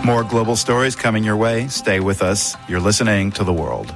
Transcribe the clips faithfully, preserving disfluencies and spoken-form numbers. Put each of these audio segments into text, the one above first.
More global stories coming your way. Stay with us. You're listening to The World.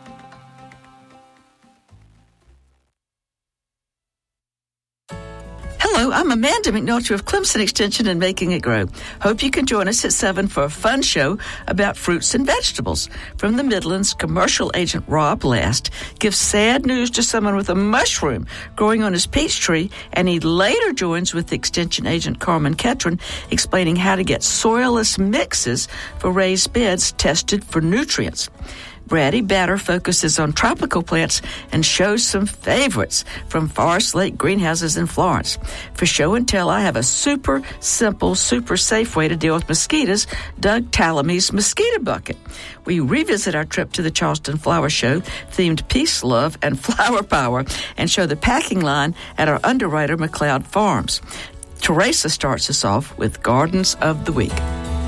Hello, I'm Amanda McNulty of Clemson Extension and Making It Grow. Hope you can join us at seven for a fun show about fruits and vegetables. From the Midlands, commercial agent Rob Last gives sad news to someone with a mushroom growing on his peach tree, and he later joins with Extension agent Carmen Ketron explaining how to get soilless mixes for raised beds tested for nutrients. Brady Batter focuses on tropical plants and shows some favorites from Forest Lake greenhouses in Florence. For show and tell, I have a super simple, super safe way to deal with mosquitoes, Doug Tallamy's Mosquito Bucket. We revisit our trip to the Charleston Flower Show, themed Peace, Love, and Flower Power, and show the packing line at our underwriter, McLeod Farms. Teresa starts us off with Gardens of the Week.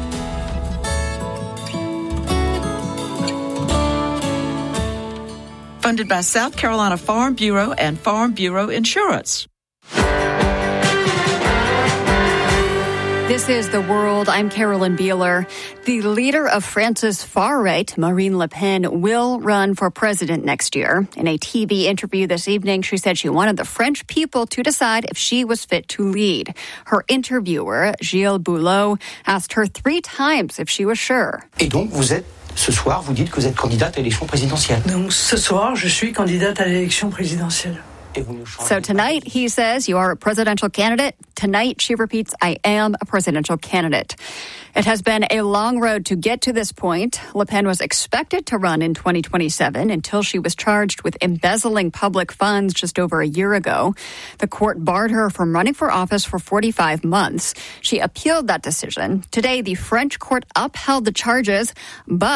Funded by South Carolina Farm Bureau and Farm Bureau Insurance. This is The World. I'm Carolyn Beeler. The leader of France's far-right, Marine Le Pen, will run for president next year. In a T V interview this evening, she said she wanted the French people to decide if she was fit to lead. Her interviewer, Gilles Boulot, asked her three times if she was sure. Et donc, vous êtes Ce soir, vous dites que vous êtes candidate à l'élection présidentielle. Donc ce soir, je suis candidate à l'élection présidentielle. So tonight, he says, you are a presidential candidate. Tonight, she repeats, I am a presidential candidate. It has been a long road to get to this point. Le Pen was expected to run in twenty twenty-seven until she was charged with embezzling public funds just over a year ago. The court barred her from running for office for forty-five months. She appealed that decision. Today, the French court upheld the charges, but